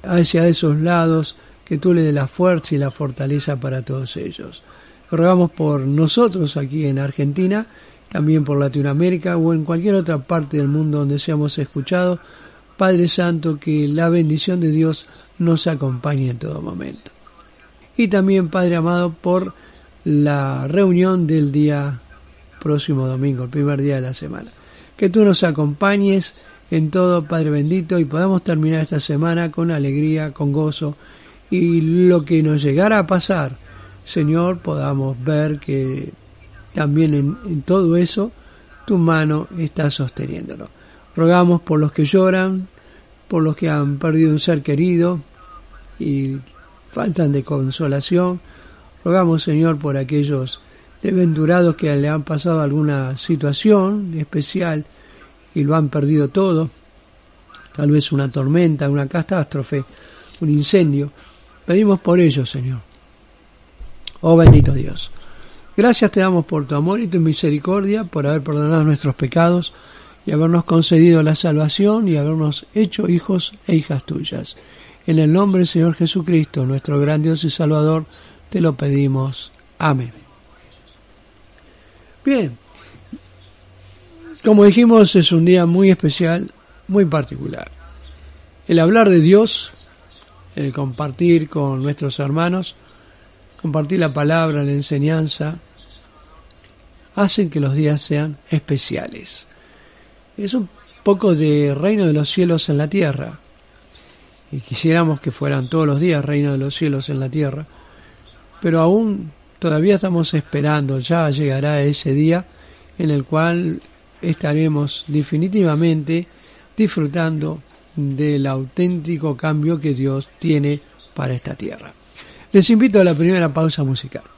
hacia esos lados, que tú le des la fuerza y la fortaleza para todos ellos. Rogamos por nosotros aquí en Argentina, también por Latinoamérica o en cualquier otra parte del mundo donde seamos escuchados. Padre Santo, que la bendición de Dios nos acompañe en todo momento. Y también, Padre amado, por la reunión del día próximo domingo, el primer día de la semana. Que tú nos acompañes en todo, Padre bendito, y podamos terminar esta semana con alegría, con gozo, y lo que nos llegara a pasar, Señor, podamos ver que también en todo eso tu mano está sosteniéndolo. Rogamos por los que lloran, por los que han perdido un ser querido y faltan de consolación. Rogamos, Señor, por aquellos desventurados que le han pasado alguna situación especial y lo han perdido todo, tal vez una tormenta, una catástrofe, un incendio. Pedimos por ellos, Señor. Oh bendito Dios. Gracias te damos por tu amor y tu misericordia, por haber perdonado nuestros pecados y habernos concedido la salvación y habernos hecho hijos e hijas tuyas. En el nombre del Señor Jesucristo, nuestro gran Dios y Salvador, te lo pedimos. Amén. Bien, como dijimos, es un día muy especial, muy particular. El hablar de Dios, el compartir con nuestros hermanos, compartir la palabra, la enseñanza, hacen que los días sean especiales. Es un poco de reino de los cielos en la tierra. Y quisiéramos que fueran todos los días reino de los cielos en la tierra. Pero aún todavía estamos esperando, ya llegará ese día en el cual estaremos definitivamente disfrutando del auténtico cambio que Dios tiene para esta tierra. Les invito a la primera pausa musical.